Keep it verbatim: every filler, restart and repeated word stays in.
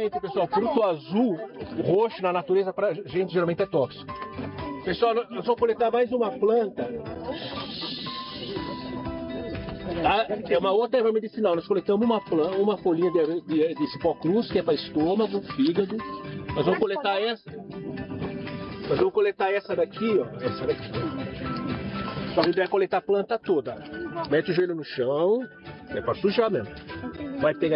Geralmente, pessoal, fruto azul, roxo na natureza pra gente geralmente é tóxico. Pessoal, nós vamos coletar mais uma planta. Tá? É uma outra erva medicinal. Nós coletamos uma planta, uma folhinha de, de, de cipó cruz, que é para estômago, fígado. Nós vamos coletar essa. Nós vamos coletar essa daqui, ó. Essa daqui. Só que vai coletar a planta toda. Mete o joelho no chão. É para sujar mesmo. Vai pegar